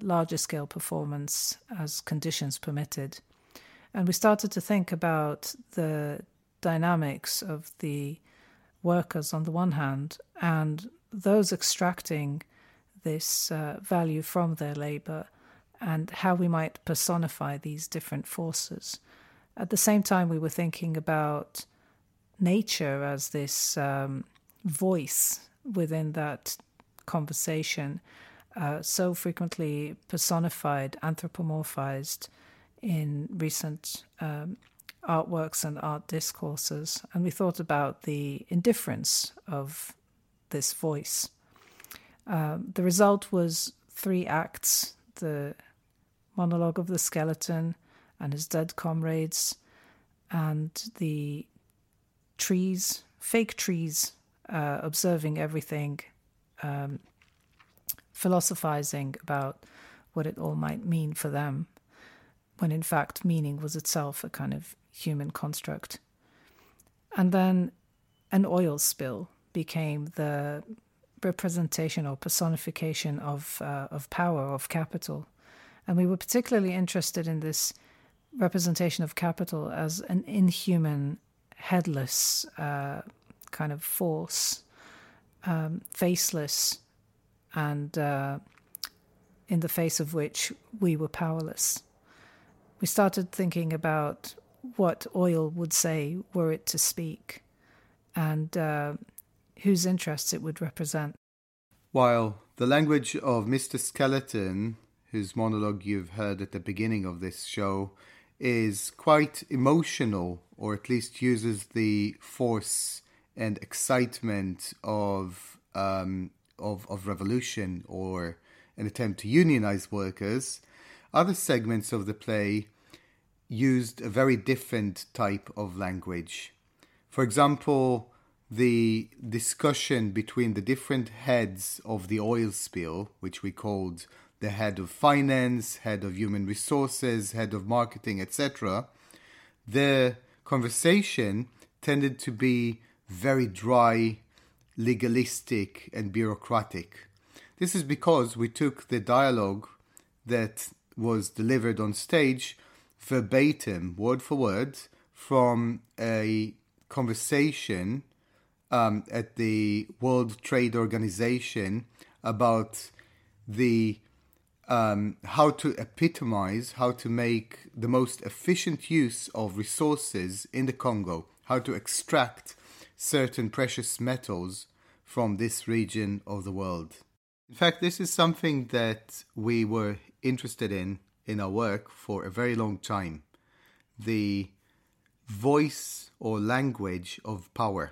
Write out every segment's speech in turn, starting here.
larger scale performance as conditions permitted. And we started to think about the dynamics of the workers on the one hand and those extracting this value from their labor and how we might personify these different forces. At the same time, we were thinking about nature as this voice within that conversation, so frequently personified, anthropomorphized in recent artworks and art discourses. And we thought about the indifference of this voice. The result was 3 acts: the monologue of the skeleton and his dead comrades, and the trees, fake trees, observing everything, philosophizing about what it all might mean for them, when in fact meaning was itself a kind of human construct. And then an oil spill became the representation or personification of power, of capital. And we were particularly interested in this representation of capital as an inhuman, headless kind of force, faceless, and in the face of which we were powerless. We started thinking about what oil would say were it to speak, and whose interests it would represent. While the language of Mr. Skeleton, whose monologue you've heard at the beginning of this show, is quite emotional, or at least uses the force and excitement of revolution or an attempt to unionize workers, other segments of the play used a very different type of language. For example, the discussion between the different heads of the oil spill, which we called the head of finance, head of human resources, head of marketing, etc., the conversation tended to be very dry, legalistic, and bureaucratic. This is because we took the dialogue that was delivered on stage verbatim, word for word, from a conversation at the World Trade Organization about the how to epitomize, how to make the most efficient use of resources in the Congo, how to extract certain precious metals from this region of the world. In fact, this is something that we were interested in our work for a very long time. The voice or language of power.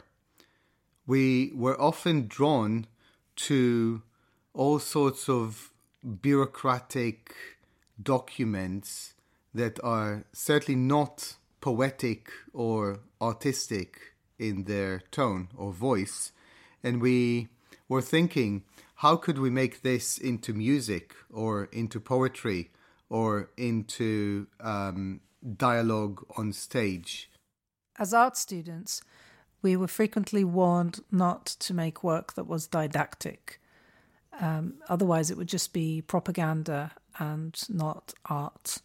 We were often drawn to all sorts of bureaucratic documents that are certainly not poetic or artistic in their tone or voice. And we were thinking, how could we make this into music or into poetry or into dialogue on stage? As art students, we were frequently warned not to make work that was didactic. Otherwise, it would just be propaganda and not art.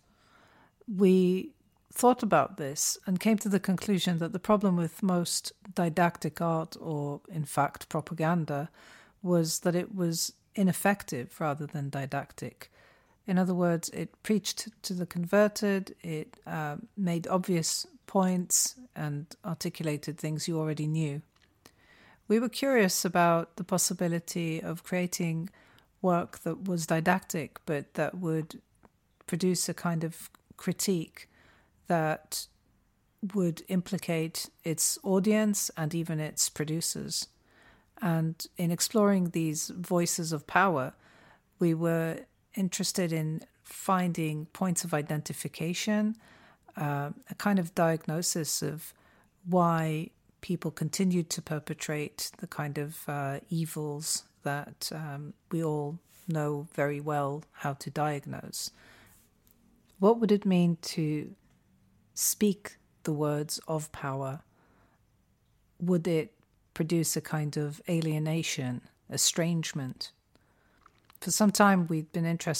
We thought about this and came to the conclusion that the problem with most didactic art, or in fact propaganda, was that it was ineffective rather than didactic. In other words, it preached to the converted, it made obvious points and articulated things you already knew. We were curious about the possibility of creating work that was didactic, but that would produce a kind of critique that would implicate its audience and even its producers. And in exploring these voices of power, we were interested in finding points of identification, a kind of diagnosis of why people continued to perpetrate the kind of evils that we all know very well how to diagnose. What would it mean to speak the words of power? Would it produce a kind of alienation, estrangement? For some time we'd been interested